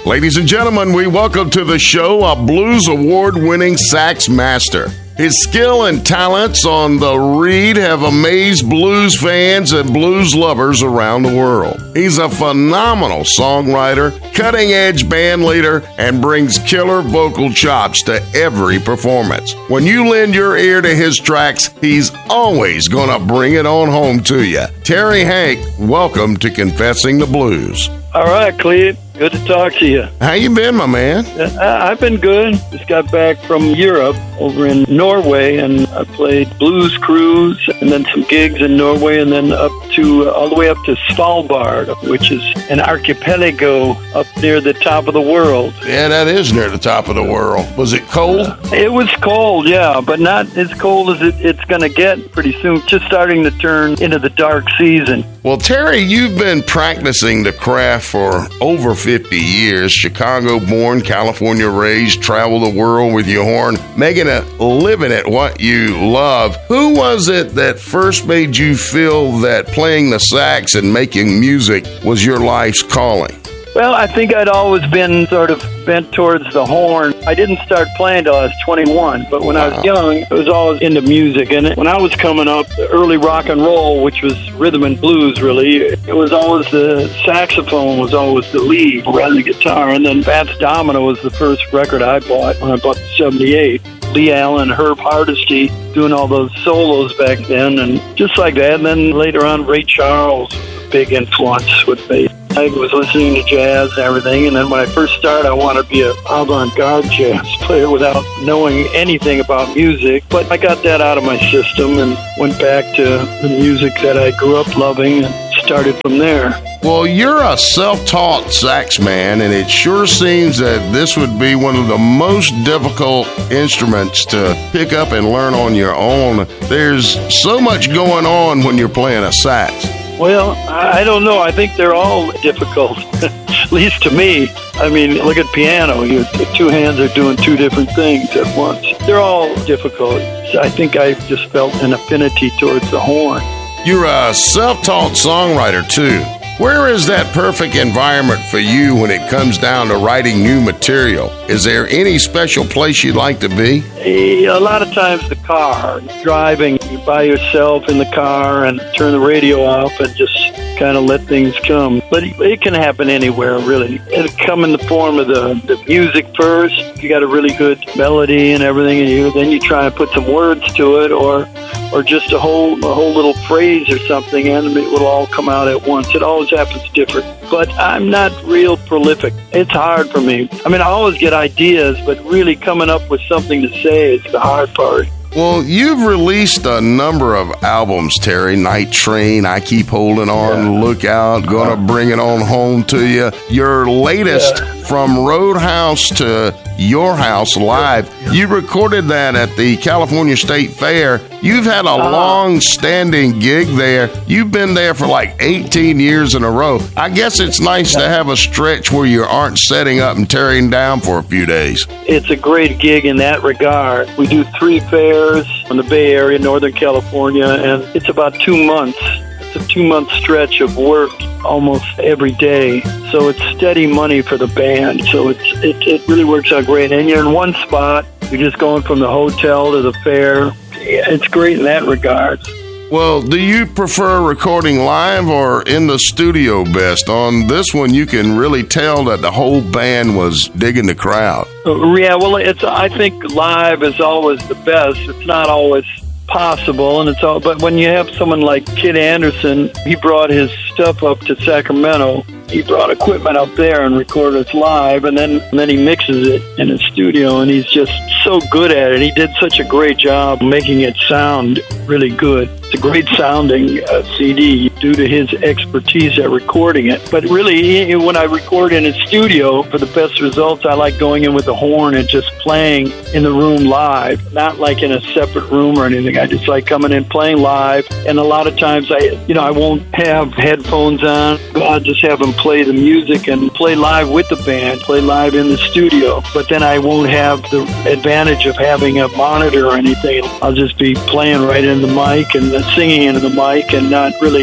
Ladies and gentlemen, we welcome to the show a Blues Award-winning sax master. His skill and talents on the reed have amazed blues fans and blues lovers around the world. He's a phenomenal songwriter, cutting-edge band leader, and brings killer vocal chops to every performance. When you lend your ear to his tracks, he's always going to bring it on home to you. Terry Hank, welcome to Confessing the Blues. All right, Cleve. Good to talk to you. How you been, my man? I've been good. Just got back from Europe, over in Norway, and I played Blues Cruise, and then some gigs in Norway, and then all the way up to Svalbard, which is an archipelago up near the top of the world. Yeah, that is near the top of the world. Was it cold? It was cold, yeah, but not as cold as it's going to get pretty soon. Just starting to turn into the dark season. Well, Terry, you've been practicing the craft for over 50 years. Chicago-born, California-raised, travel the world with your horn, making a living at what you love. Who was it that first made you feel that playing the sax and making music was your life's calling? Well, I think I'd always been sort of bent towards the horn. I didn't start playing till I was 21, but when I was young, I was always into music. And when I was coming up, the early rock and roll, which was rhythm and blues, really, it was always the saxophone was always the lead rather than guitar. And then Fats Domino was the first record I bought when I bought the 78. Lee Allen, Herb Hardesty, doing all those solos back then, and just like that. And then later on, Ray Charles was a big influence with me. I was listening to jazz and everything, and then when I first started, I wanted to be an avant-garde jazz player without knowing anything about music. But I got that out of my system and went back to the music that I grew up loving and started from there. Well, you're a self-taught sax man, and it sure seems that this would be one of the most difficult instruments to pick up and learn on your own. There's so much going on when you're playing a sax. Well, I don't know. I think they're all difficult, at least to me. I mean, look at piano. Your two hands are doing two different things at once. They're all difficult. I think I just felt an affinity towards the horn. You're a self-taught songwriter, too. Where is that perfect environment for you when it comes down to writing new material? Is there any special place you'd like to be? A lot of times the car, driving by yourself in the car and turn the radio off and just kind of let things come. But it can happen anywhere, really. It'll come in the form of the music first. If you got a really good melody and everything, and then you try and put some words to it, or just a whole little phrase or something, and it will all come out at once. It always happens different. But I'm not real prolific. It's hard for me. I mean, I always get ideas, but really coming up with something to say is the hard part. Well, you've released a number of albums, Terry. Night Train, I Keep Holding On, Look Out, Gonna Bring It On Home to You. Your latest, From Roadhouse to Your House Live, you recorded that at the California State Fair. You've had a long-standing gig there. You've been there for like 18 years in a row. I guess it's nice to have a stretch where you aren't setting up and tearing down for a few days. It's a great gig in that regard. We do 3 fairs in the Bay Area, Northern California, and it's about 2 months. It's a 2-month stretch of work almost every day. So it's steady money for the band. So it really works out great. And you're in one spot. You're just going from the hotel to the fair. It's great in that regard. Well, do you prefer recording live or in the studio best? On this one, you can really tell that the whole band was digging the crowd. Yeah, well, I think live is always the best. It's not always possible, and but when you have someone like Kid Anderson, he brought his stuff up to Sacramento. He brought equipment up there and recorded it live, and then he mixes it in his studio, and he's just so good at it. He did such a great job making it sound really good. It's a great sounding CD due to his expertise at recording it. But really, when I record in his studio, for the best results, I like going in with the horn and just playing in the room live, not like in a separate room or anything. I just like coming in, playing live, and a lot of times I won't have headphones on. I'll just have them play the music and play live with the band, play live in the studio. But then I won't have the advantage of having a monitor or anything. I'll just be playing right in the mic and singing into the mic and not really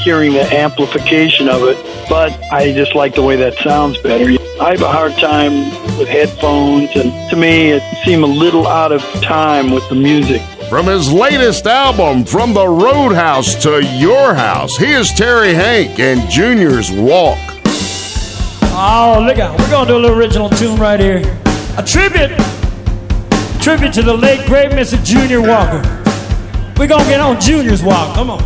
hearing the amplification of it, but I just like the way that sounds better. I have a hard time with headphones, and to me, it seemed a little out of time with the music. From his latest album, From the Roadhouse to Your House, here's Terry Hank and Junior's Walk. Oh, look out. We're going to do a little original tune right here. A tribute to the late, great Mr. Junior Walker. We're going to get on Junior's Walk. Come on.